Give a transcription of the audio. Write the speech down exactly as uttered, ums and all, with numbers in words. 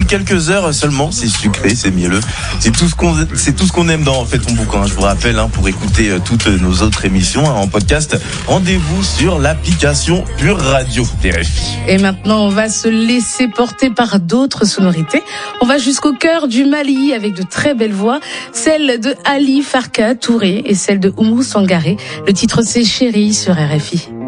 quelques heures seulement. C'est sucré, c'est mielleux. C'est tout ce qu'on, c'est tout ce qu'on aime dans Fais ton bouquin. Je vous rappelle, hein, pour écouter toutes nos autres émissions hein, en podcast, rendez-vous sur l'application Pure Radio des R F I. Et maintenant, on va se laisser porter par d'autres sonorités. On va jusqu'au cœur du Mali avec de très belles voix, celle de Ali Farka Touré et celle de Oumou Sangaré. Le titre c'est Chérie sur R F I.